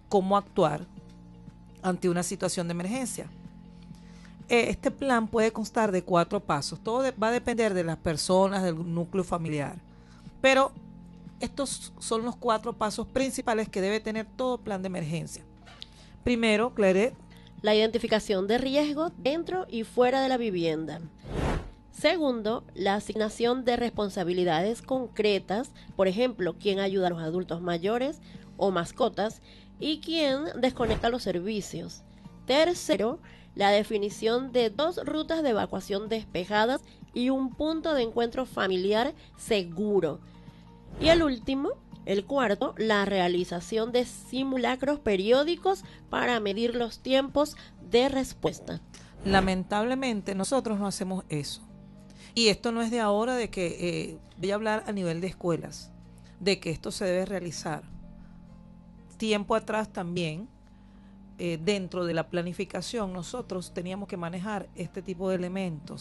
cómo actuar ante una situación de emergencia. Este plan puede constar de 4 pasos. Todo va a depender de las personas, del núcleo familiar. Pero estos son los 4 pasos principales que debe tener todo plan de emergencia. Primero, Claret. La identificación de riesgos dentro y fuera de la vivienda. Segundo, la asignación de responsabilidades concretas, por ejemplo, quién ayuda a los adultos mayores o mascotas y quién desconecta los servicios. Tercero, la definición de 2 rutas de evacuación despejadas y un punto de encuentro familiar seguro. Y el último, el cuarto, la realización de simulacros periódicos para medir los tiempos de respuesta. Lamentablemente nosotros no hacemos eso. Y esto no es de ahora, de que voy a hablar a nivel de escuelas, de que esto se debe realizar. Tiempo atrás también, dentro de la planificación, nosotros teníamos que manejar este tipo de elementos.